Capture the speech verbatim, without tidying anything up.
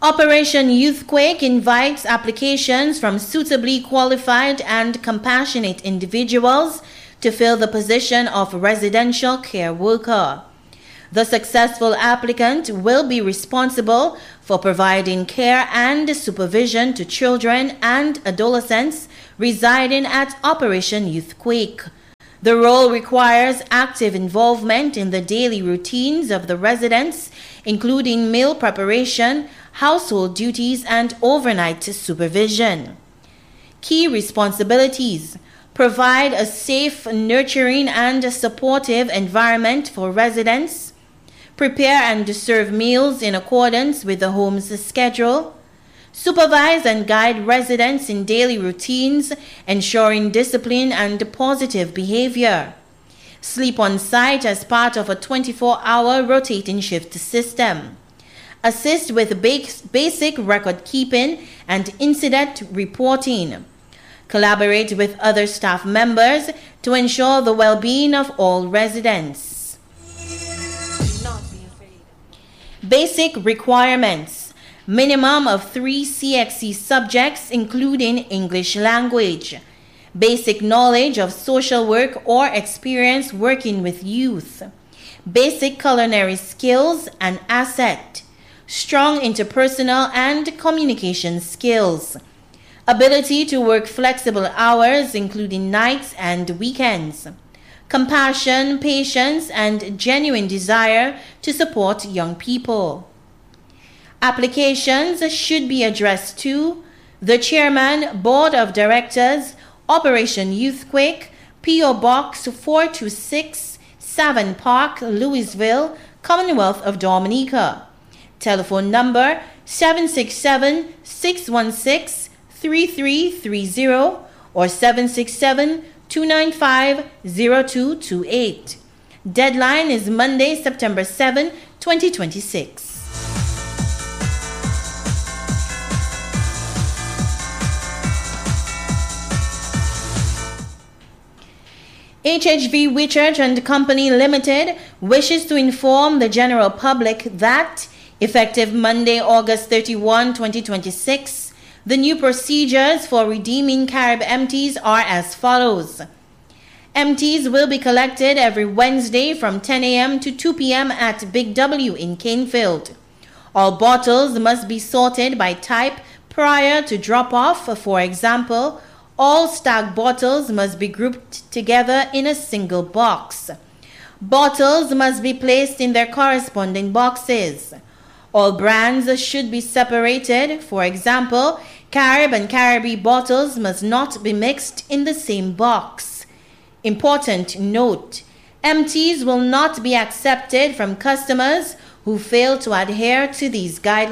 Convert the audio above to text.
Operation Youthquake invites applications from suitably qualified and compassionate individuals to fill the position of residential care worker. The successful applicant will be responsible for providing care and supervision to children and adolescents residing at Operation Youthquake. The role requires active involvement in the daily routines of the residents, including meal preparation, household duties, and overnight supervision. Key responsibilities: provide a safe, nurturing, and supportive environment for residents. Prepare and serve meals in accordance with the home's schedule. Supervise and guide residents in daily routines, ensuring discipline and positive behavior. Sleep on site as part of a twenty-four hour rotating shift system. Assist with basic record keeping and incident reporting. Collaborate with other staff members to ensure the well-being of all residents. Basic requirements: minimum of three C X E subjects, including English language. Basic knowledge of social work or experience working with youth. Basic culinary skills and asset. Strong interpersonal and communication skills. Ability to work flexible hours, including nights and weekends. Compassion, patience, and genuine desire to support young people. Applications should be addressed to the Chairman, Board of Directors, Operation Youthquake, P O Box four two six, Savin Park, Louisville, Commonwealth of Dominica. Telephone number seven six seven, six one six, three three three zero or seven six seven, two nine five, zero two two eight. Deadline is Monday, September seventh, twenty twenty-six. H H V Whitchurch and Company Limited wishes to inform the general public that, effective Monday, August thirty-first, twenty twenty-six, the new procedures for redeeming Carib empties are as follows. Empties will be collected every Wednesday from ten a m to two p m at Big W in Canefield. All bottles must be sorted by type prior to drop-off. For example, all Stag bottles must be grouped together in a single box. Bottles must be placed in their corresponding boxes. All brands should be separated. For example, Carib and Caribbean bottles must not be mixed in the same box. Important note: empties will not be accepted from customers who fail to adhere to these guidelines.